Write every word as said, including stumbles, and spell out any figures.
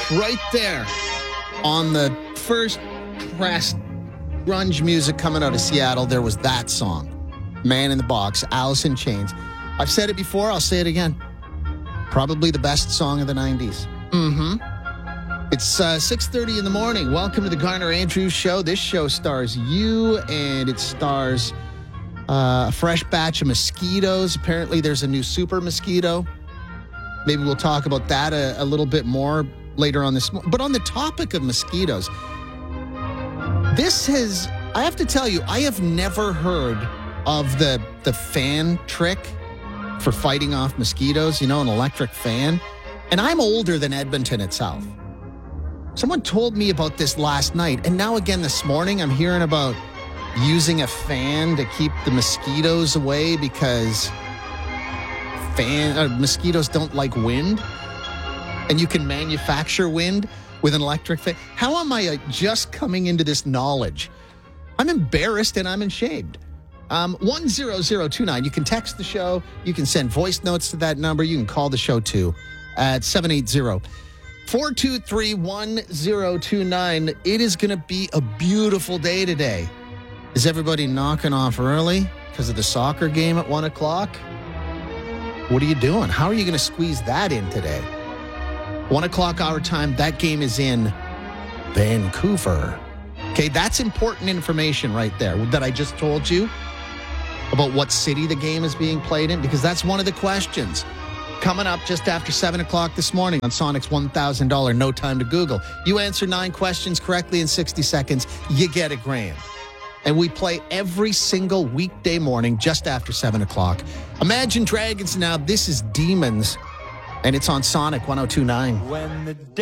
right there on the first press grunge music coming out of Seattle, there was that song, Man in the Box, Alice in Chains. I've said it before, I'll say it again. Probably the best song of the nineties. Mm-hmm. It's uh, six thirty in the morning. Welcome to the Garner Andrews Show. This show stars you, and it stars uh, a fresh batch of mosquitoes. Apparently, there's a new super mosquito. Maybe we'll talk about that a, a little bit more later on this morning. But on the topic of mosquitoes, this has, I have to tell you, I have never heard of the the fan trick for fighting off mosquitoes, you know, an electric fan. And I'm older than Edmonton itself. Someone told me about this last night, and now again this morning I'm hearing about using a fan to keep the mosquitoes away because fan uh, mosquitoes don't like wind, and you can manufacture wind with an electric fan. How am I uh, just coming into this knowledge? I'm embarrassed and I'm ashamed. Um, one zero zero two nine. You can text the show. You can send voice notes to that number. You can call the show too at seven eight zero, four two three, one zero two nine. It is going to be a beautiful day today. Is everybody knocking off early because of the soccer game at one o'clock? What are you doing? How are you going to squeeze that in today? one o'clock our time, that game is in Vancouver. Okay, that's important information right there that I just told you about what city the game is being played in, because that's one of the questions coming up just after seven o'clock this morning on Sonic's one thousand dollars No Time to Google. You answer nine questions correctly in sixty seconds, you get a grand. And we play every single weekday morning just after seven o'clock. Imagine Dragons now. This is Demons, and it's on Sonic one oh two point nine. When the